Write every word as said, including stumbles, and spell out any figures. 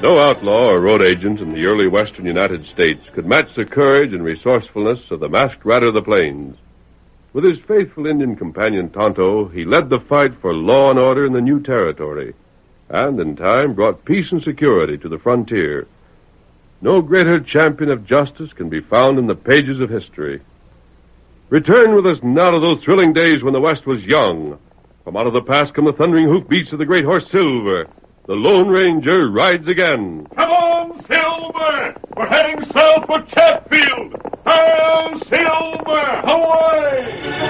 No outlaw or road agent in the early western United States could match the courage and resourcefulness of the masked rider of the plains. With his faithful Indian companion Tonto, he led the fight for law and order in the new territory, and in time brought peace and security to the frontier. No greater champion of justice can be found in the pages of history. Return with us now to those thrilling days when the West was young. From out of the past come the thundering hoofbeats of the great horse Silver. The Lone Ranger rides again. Come on, Silver! We're heading south for Chatfield! Hail, Silver! Away!